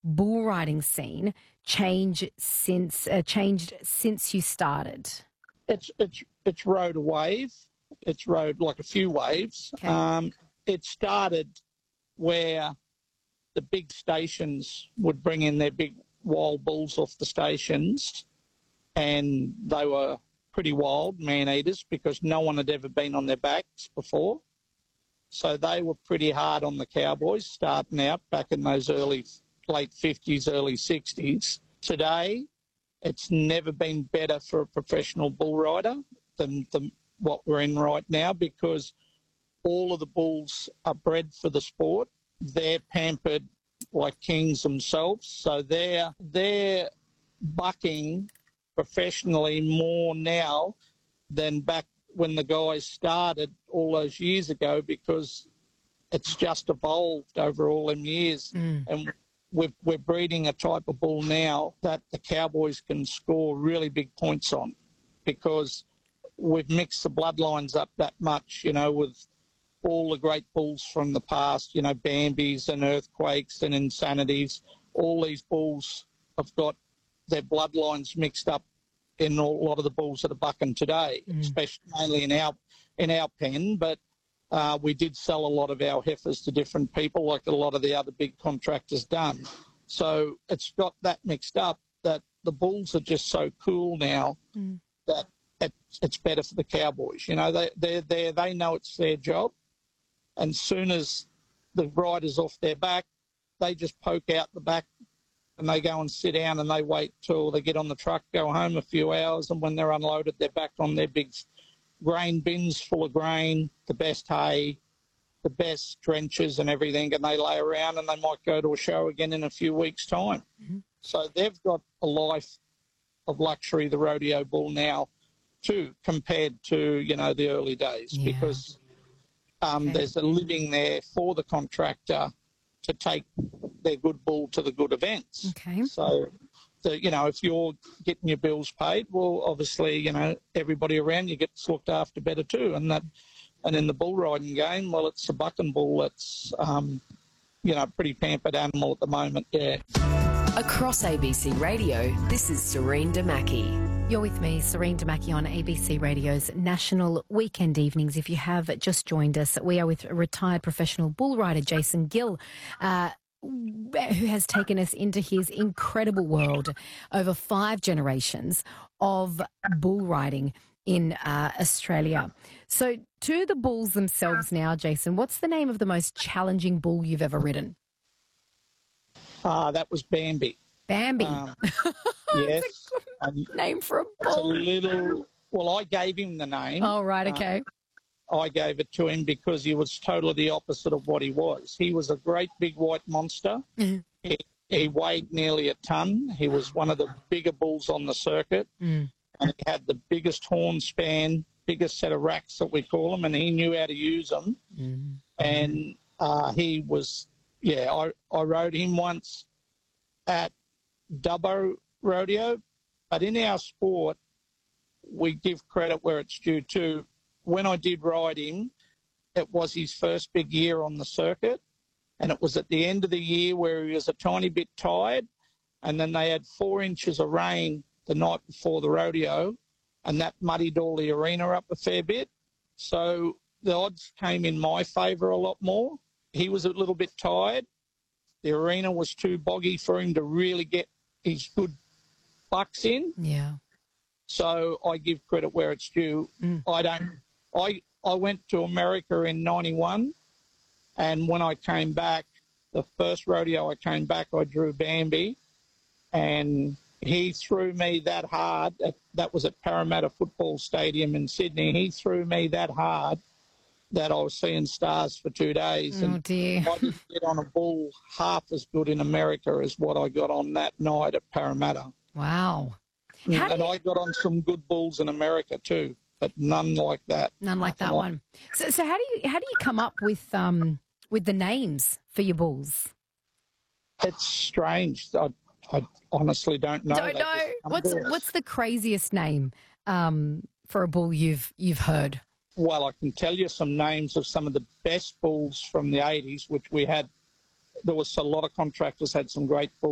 bull riding scene changed since you started? It's rode a wave. It's rode like a few waves. Okay. It started where the big stations would bring in their big wild bulls off the stations, and they were pretty wild, man-eaters, because no one had ever been on their backs before. So they were pretty hard on the cowboys starting out back in those late 50s, early 60s. Today, it's never been better for a professional bull rider than what we're in right now, because all of the bulls are bred for the sport. They're pampered like kings themselves, so they're bucking professionally more now than back when the guys started all those years ago, because it's just evolved over all them years. And we're breeding a type of bull now that the cowboys can score really big points on, because we've mixed the bloodlines up that much, with all the great bulls from the past, Bambis and Earthquakes and Insanities. All these bulls have got their bloodlines mixed up in a lot of the bulls that are bucking today, especially mainly in our pen. But we did sell a lot of our heifers to different people, like a lot of the other big contractors done. So it's got that mixed up that the bulls are just so cool now that it's better for the cowboys. They know it's their job, and soon as the rider's off their back, they just poke out the back and they go and sit down and they wait till they get on the truck, go home a few hours, and when they're unloaded, they're back on their big grain bins full of grain, the best hay, the best drenches and everything, and they lay around and they might go to a show again in a few weeks' time. So they've got a life of luxury, the rodeo bull now, too, compared to, the early days, because there's a living there for the contractor to take their good bull to the good events. Okay. So, if you're getting your bills paid, well, obviously, everybody around you gets looked after better too. And in the bull riding game, well, it's a bucking bull that's, pretty pampered animal at the moment, yeah. Across ABC Radio, this is Serene Damaki. You're with me, Serene Damaki, on ABC Radio's National Weekend Evenings. If you have just joined us, we are with retired professional bull rider Jason Gill, who has taken us into his incredible world over 5 generations of bull riding in Australia. So to the bulls themselves now, Jason, what's the name of the most challenging bull you've ever ridden? That was Bambi. Bambi. Yes. Name for a bull. I gave him the name. Oh, right, okay. I gave it to him because he was totally the opposite of what he was. He was a great big white monster. He weighed nearly a ton. He was one of the bigger bulls on the circuit. And he had the biggest horn span, biggest set of racks that we call them, and he knew how to use them. And he was, I rode him once at Dubbo Rodeo, but in our sport, we give credit where it's due too. When I did ride him, it was his first big year on the circuit, and it was at the end of the year where he was a tiny bit tired, and then they had 4 inches of rain the night before the rodeo, and that muddied all the arena up a fair bit. So the odds came in my favour a lot more. He was a little bit tired. The arena was too boggy for him to really get his good bucks in. Yeah. So I give credit where it's due. I went to America in 91, and when I came back, the first rodeo I came back, I drew Bambi, and he threw me that hard. That was at Parramatta Football Stadium in Sydney. He threw me that hard that I was seeing stars for 2 days. Oh, dear. I didn't get on a bull half as good in America as what I got on that night at Parramatta. Wow. And I got on some good bulls in America too, but none like that. None like that one. So how do you come up with the names for your bulls? It's strange. I honestly don't know. Don't know. What's the craziest name for a bull you've heard? Well, I can tell you some names of some of the best bulls from the 80s, which we had. There was a lot of contractors had some great bulls.